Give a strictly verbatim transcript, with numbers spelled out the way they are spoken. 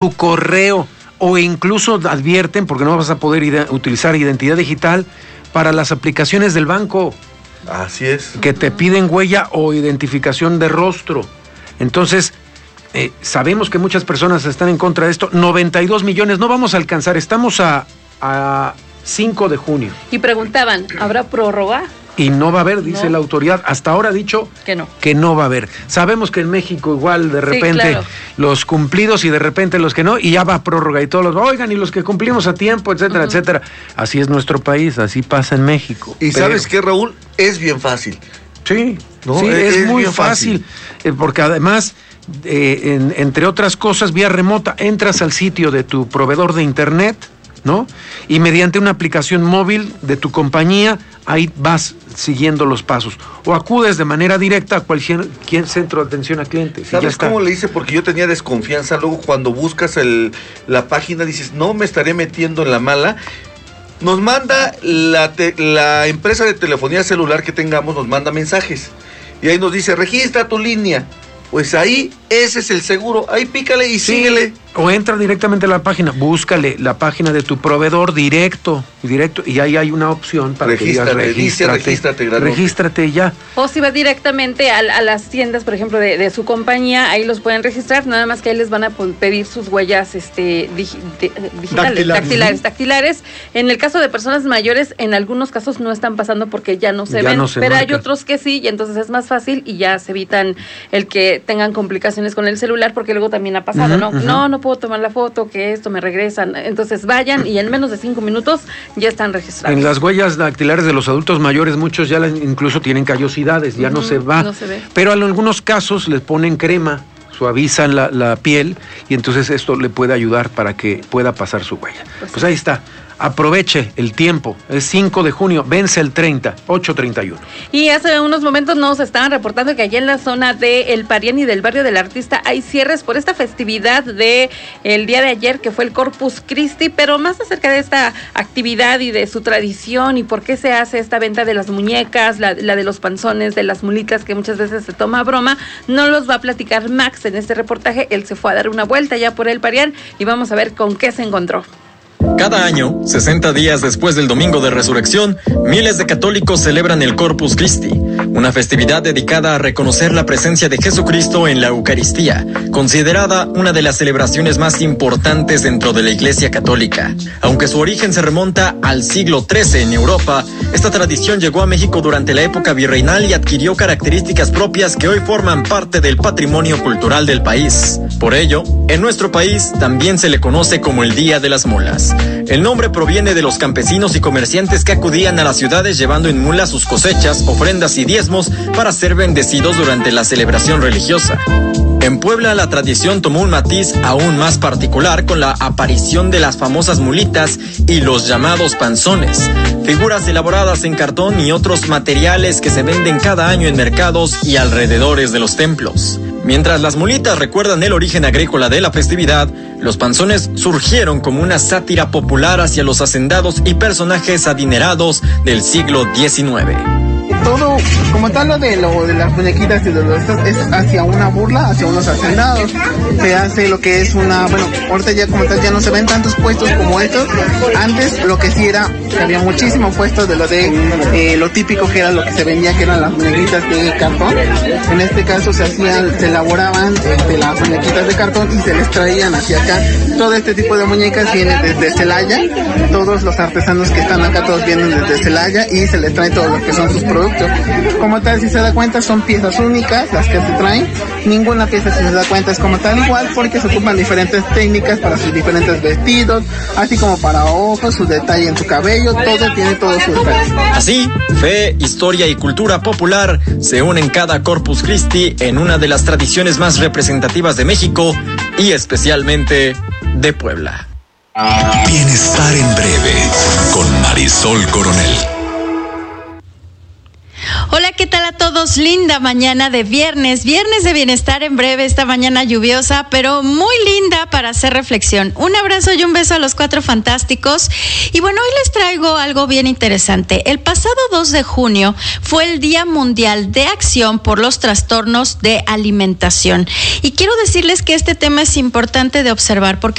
tu correo, o incluso advierten, porque no vas a poder ide- utilizar identidad digital para las aplicaciones del banco. Así es. Que te piden huella o identificación de rostro. Entonces, eh, sabemos que muchas personas están en contra de esto. noventa y dos millones, no vamos a alcanzar, estamos a, a cinco de junio. Y preguntaban, ¿habrá prórroga? Y no va a haber, dice no. la autoridad. Hasta ahora ha dicho que no. que no va a haber. Sabemos que en México igual de repente sí, claro. los cumplidos y de repente los que no, y ya va a prórroga y todos los, oigan, y los que cumplimos a tiempo, etcétera, uh-huh. etcétera. Así es nuestro país, así pasa en México. Y Pero... ¿sabes qué, Raúl? Es bien fácil. Sí, ¿no? sí, es, es muy fácil, fácil. Eh, porque además, eh, en, entre otras cosas, vía remota, entras al sitio de tu proveedor de internet, ¿no? Y mediante una aplicación móvil de tu compañía, ahí vas siguiendo los pasos. O acudes de manera directa a cualquier quien, centro de atención a clientes. ¿Sabes cómo le hice? Porque yo tenía desconfianza. Luego cuando buscas el, la página dices, no me estaré metiendo en la mala. Nos manda la, te, la empresa de telefonía celular que tengamos, nos manda mensajes. Y ahí nos dice, registra tu línea. Pues ahí, ese es el seguro. Ahí pícale y sí, síguele. O entra directamente a la página, búscale la página de tu proveedor directo, directo, y ahí hay una opción para regístrate, que digas, regístrate, regístrate, regístrate ya. O si va directamente a, a las tiendas, por ejemplo, de, de su compañía, ahí los pueden registrar, nada más que ahí les van a pedir sus huellas este, digi, de, digitales, Dactilar. dactilares, dactilares. En el caso de personas mayores, en algunos casos no están pasando porque ya no se ya ven, no se pero marca. Hay otros que sí, y entonces es más fácil y ya se evitan el que tengan complicaciones con el celular, porque luego también ha pasado, uh-huh, ¿no? Uh-huh. No, no puedo tomar la foto, que esto me regresan. Entonces vayan y en menos de cinco minutos ya están registrados. En las huellas dactilares de los adultos mayores, muchos ya incluso tienen callosidades, ya uh-huh, no se va. No se ve. Pero en algunos casos les ponen crema, suavizan la, la piel, y entonces esto le puede ayudar para que pueda pasar su huella. Pues, pues ahí está. Aproveche el tiempo, es cinco de junio, vence el treinta, ocho treinta y uno. Y hace unos momentos nos estaban reportando que allí en la zona de El Parián y del barrio del Artista hay cierres por esta festividad de el día de ayer, que fue el Corpus Christi, pero más acerca de esta actividad y de su tradición y por qué se hace esta venta de las muñecas, la, la de los panzones, de las mulitas, que muchas veces se toma a broma, no los va a platicar Max en este reportaje. Él se fue a dar una vuelta ya por El Parián y vamos a ver con qué se encontró. Cada año, sesenta días después del Domingo de Resurrección, miles de católicos celebran el Corpus Christi, una festividad dedicada a reconocer la presencia de Jesucristo en la Eucaristía, considerada una de las celebraciones más importantes dentro de la Iglesia Católica. Aunque su origen se remonta al siglo trece en Europa, esta tradición llegó a México durante la época virreinal y adquirió características propias que hoy forman parte del patrimonio cultural del país. Por ello, en nuestro país también se le conoce como el Día de las Mulas. El nombre proviene de los campesinos y comerciantes que acudían a las ciudades llevando en mulas sus cosechas, ofrendas y diezmos para ser bendecidos durante la celebración religiosa. En Puebla, la tradición tomó un matiz aún más particular con la aparición de las famosas mulitas y los llamados panzones, figuras elaboradas en cartón y otros materiales que se venden cada año en mercados y alrededores de los templos. Mientras las mulitas recuerdan el origen agrícola de la festividad, los panzones surgieron como una sátira popular hacia los hacendados y personajes adinerados del siglo diecinueve. Todo, como tal, lo de, lo de las muñequitas y de los estos es hacia una burla, hacia unos hacendados. Se hace lo que es una, bueno, ahorita ya como tal ya no se ven tantos puestos como estos. Antes lo que sí era, había muchísimos puestos de lo de eh, lo típico que era lo que se vendía, que eran las muñequitas de cartón. En este caso se hacían, se elaboraban este, las muñequitas de cartón y se les traían hacia acá. Todo este tipo de muñecas vienen desde Celaya. Todos los artesanos que están acá, todos vienen desde Celaya y se les trae todo lo que son sus productos. Como tal, si se da cuenta, son piezas únicas las que se traen. Ninguna pieza, si se da cuenta, es como tal igual, porque se ocupan diferentes técnicas para sus diferentes vestidos, así como para ojos, su detalle en su cabello, todo tiene todo su detalle. Así, fe, historia y cultura popular se unen cada Corpus Christi en una de las tradiciones más representativas de México y especialmente de Puebla. Bienestar en breve con Marisol Coronel. Hola, ¿qué tal a todos? Linda mañana de viernes, viernes de bienestar en breve, esta mañana lluviosa, pero muy linda para hacer reflexión. Un abrazo y un beso a los cuatro fantásticos. Y bueno, hoy les traigo algo bien interesante. El pasado dos de junio fue el Día Mundial de Acción por los Trastornos de Alimentación. Y quiero decirles que este tema es importante de observar porque